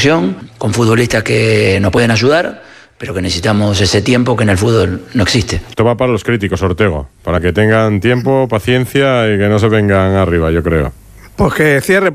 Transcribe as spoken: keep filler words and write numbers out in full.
ilusión, con futbolistas que nos pueden ayudar, pero que necesitamos ese tiempo que en el fútbol no existe. Esto va para los críticos, Ortego, para que tengan tiempo, paciencia y que no se vengan arriba, yo creo. Pues que cierre